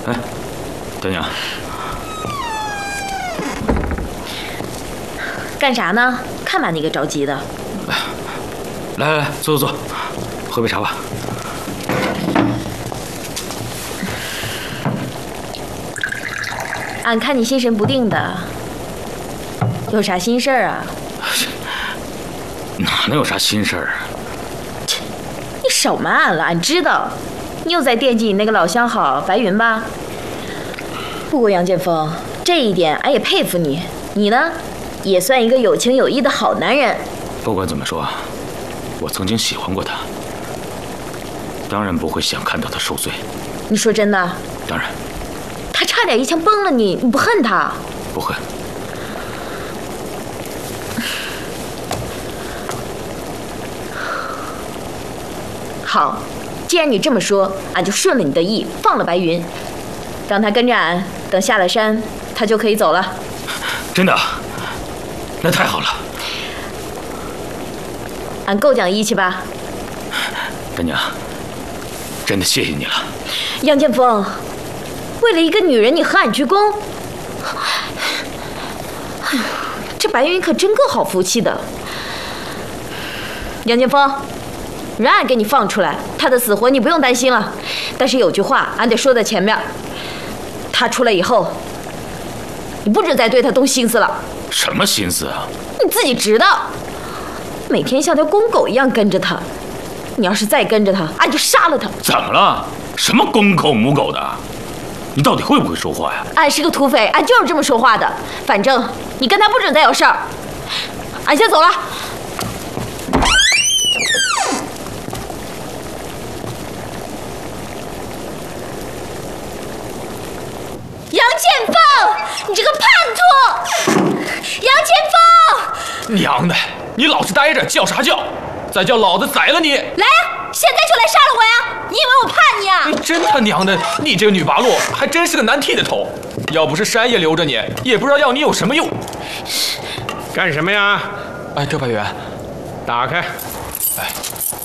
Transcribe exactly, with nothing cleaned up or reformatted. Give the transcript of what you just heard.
哎，大娘， 干啥呢？看把你给着急的。 来来来，坐坐坐，喝杯茶吧。 俺看你心神不定的，有啥心事儿啊？ 哪能有啥心事儿啊？ 你少瞒俺了，俺知道，你又在惦记你那个老相好白云吧？不过杨建峰，这一点俺也佩服你，你呢，也算一个有情有义的好男人。 不管怎么说，我曾经喜欢过他，当然不会想看到他受罪。 你说真的？ 当然。 他差点一枪崩了你，你不恨他？ 不恨。 好，既然你这么说，俺就顺了你的意，放了白云，让他跟着俺，等下了山，他就可以走了。 真的？那太好了。 俺够讲义气吧？ 大娘，真的谢谢你了。 杨建峰，为了一个女人，你和俺鞠躬？这白云可真够好福气的。杨建峰，让俺给你放出来，他的死活你不用担心了。但是有句话俺得说在前面，他出来以后，你不准再对他动心思了。 什么心思啊？ 你自己知道，每天像条公狗一样跟着他。你要是再跟着他，俺就杀了他。 怎么了？什么公狗母狗的？你到底会不会说话呀？ 俺是个土匪，俺就是这么说话的。反正你跟他不准再有事儿。俺先走了。杨建峰，你这个叛徒！杨建峰！ 娘的，你老实待着，叫啥叫？再叫老子宰了你！ 来呀，现在就来杀了我呀！你以为我怕你啊？ 你真他娘的，你这个女八路还真是个难剃的头。要不是山爷留着你，也不知道要你有什么用。 干什么呀？ 哎，周白猿， 打开。 哎。